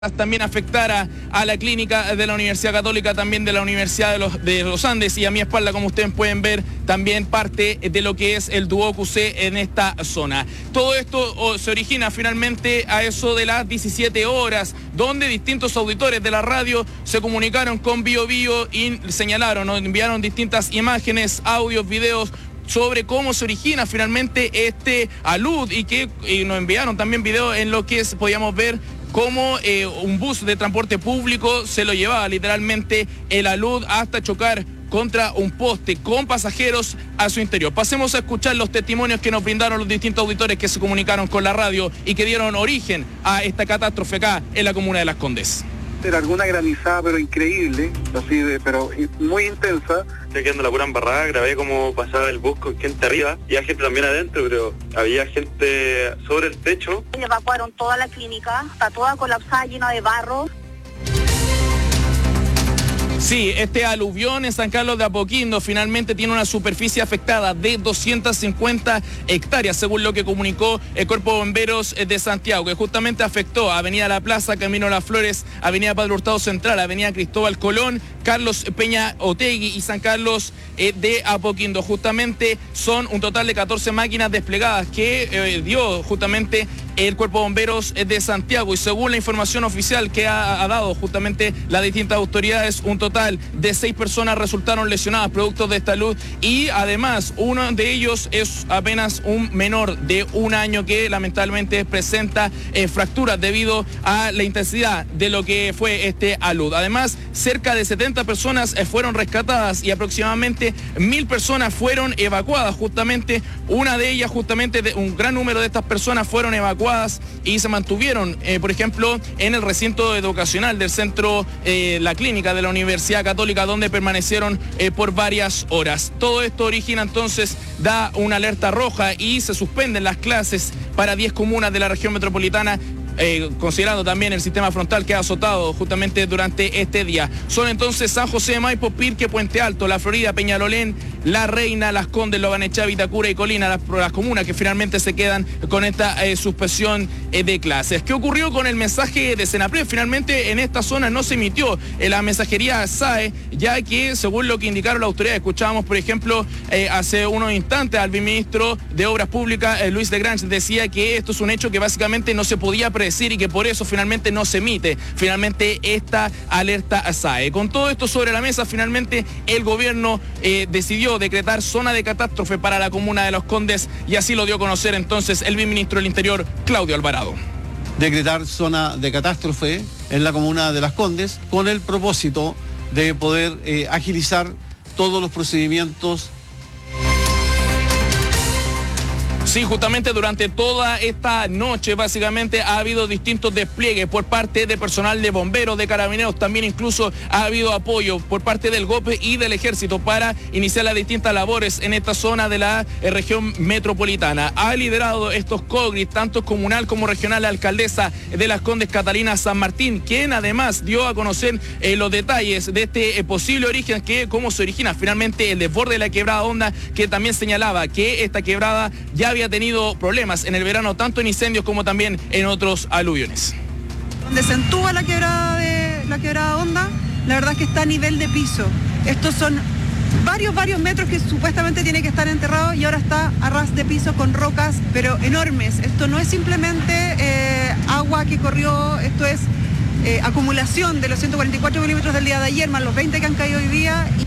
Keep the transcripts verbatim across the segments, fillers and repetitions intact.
también afectara a la clínica de la Universidad Católica, también de la Universidad de los, de los Andes, y a mi espalda, como ustedes pueden ver, también parte de lo que es el Duocu C en esta zona. Todo esto se origina finalmente a eso de las diecisiete horas, donde distintos auditores de la radio se comunicaron con Bio Bio y señalaron, nos enviaron distintas imágenes, audios, videos, sobre cómo se origina finalmente este alud, y que y nos enviaron también videos en lo que es, podíamos ver cómo eh, un bus de transporte público se lo llevaba literalmente el alud hasta chocar contra un poste con pasajeros a su interior. Pasemos a escuchar los testimonios que nos brindaron los distintos auditores que se comunicaron con la radio y que dieron origen a esta catástrofe acá en la comuna de Las Condes. Era alguna granizada, pero increíble, así de, pero muy intensa. Estoy quedando la pura embarrada, grabé cómo pasaba el bus con gente arriba, y había gente también adentro, pero había gente sobre el techo. Evacuaron toda la clínica, está toda colapsada, llena de barro. Sí, este aluvión en San Carlos de Apoquindo finalmente tiene una superficie afectada de doscientas cincuenta hectáreas, según lo que comunicó el Cuerpo de Bomberos de Santiago, que justamente afectó Avenida La Plaza, Camino Las Flores, Avenida Padre Hurtado Central, Avenida Cristóbal Colón, Carlos Peña Otegui y San Carlos eh, de Apoquindo. Justamente son un total de catorce máquinas desplegadas que eh, dio justamente el Cuerpo de Bomberos de Santiago, y según la información oficial que ha, ha dado justamente las distintas autoridades, un total de seis personas resultaron lesionadas producto de esta luz, y además uno de ellos es apenas un menor de un año que lamentablemente presenta eh, fracturas debido a la intensidad de lo que fue este alud. Además, cerca de setenta personas eh, fueron rescatadas y aproximadamente mil personas fueron evacuadas. Justamente una de ellas, justamente de, un gran número de estas personas fueron evacuadas y se mantuvieron, eh, por ejemplo, en el recinto educacional del centro, eh, la clínica de la Universidad Católica, donde permanecieron eh, por varias horas. Todo esto origina entonces, da una alerta roja y se suspenden las clases para diez comunas de la región metropolitana, Eh, considerando también el sistema frontal que ha azotado justamente durante este día. Son entonces San José de Maipo, Pirque, Puente Alto, La Florida, Peñalolén, La Reina, Las Condes, Lobanechá, Vitacura y Colina, las, las comunas que finalmente se quedan con esta eh, suspensión eh, de clases. ¿Qué ocurrió con el mensaje de Senapred? Finalmente en esta zona no se emitió eh, la mensajería S A E, ya que según lo que indicaron las autoridades, escuchábamos por ejemplo eh, hace unos instantes al viceministro de Obras Públicas, eh, Luis de Grange, decía que esto es un hecho que básicamente no se podía predecir y que por eso finalmente no se emite finalmente esta alerta S A E. Con todo esto sobre la mesa, finalmente el gobierno eh, decidió decretar zona de catástrofe para la comuna de Las Condes, y así lo dio a conocer entonces el viceministro del Interior, Claudio Alvarado. Decretar zona de catástrofe en la comuna de Las Condes con el propósito de poder eh, agilizar todos los procedimientos. Sí, justamente durante toda esta noche básicamente ha habido distintos despliegues por parte de personal de bomberos, de carabineros, también incluso ha habido apoyo por parte del GOPE y del Ejército para iniciar las distintas labores en esta zona de la eh, región metropolitana. Ha liderado estos COGRIS, tanto comunal como regional, la alcaldesa de Las Condes, Catalina San Martín, quien además dio a conocer eh, los detalles de este eh, posible origen, que cómo se origina finalmente el desborde de la quebrada Honda, que también señalaba que esta quebrada ya había tenido problemas en el verano, tanto en incendios como también en otros aluviones. Donde se entuba la quebrada de la quebrada Honda, la verdad es que está a nivel de piso. Estos son varios, varios metros que supuestamente tiene que estar enterrado, y ahora está a ras de piso con rocas, pero enormes. Esto no es simplemente eh, agua que corrió, esto es eh, acumulación de los ciento cuarenta y cuatro milímetros del día de ayer, más los veinte que han caído hoy día. Y...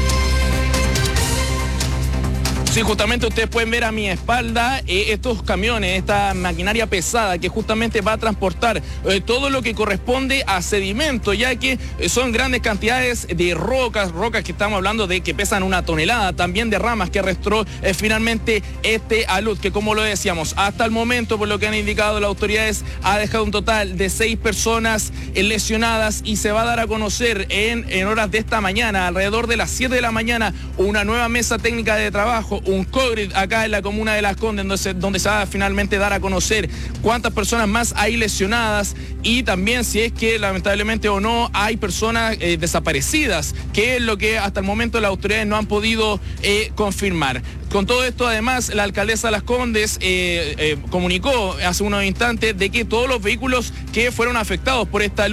Sí, justamente ustedes pueden ver a mi espalda eh, estos camiones, esta maquinaria pesada que justamente va a transportar eh, todo lo que corresponde a sedimento, ya que eh, son grandes cantidades de rocas, rocas que estamos hablando de que pesan una tonelada, también de ramas que arrastró eh, finalmente este alud, que como lo decíamos, hasta el momento, por lo que han indicado las autoridades, ha dejado un total de seis personas eh, lesionadas, y se va a dar a conocer en, en horas de esta mañana, alrededor de las siete de la mañana, una nueva mesa técnica de trabajo, un COVID acá en la comuna de Las Condes, donde se, donde se va a finalmente dar a conocer cuántas personas más hay lesionadas y también si es que lamentablemente o no hay personas eh, desaparecidas, que es lo que hasta el momento las autoridades no han podido eh, confirmar. Con todo esto, además, la alcaldesa de Las Condes eh, eh, comunicó hace unos instantes de que todos los vehículos que fueron afectados por esta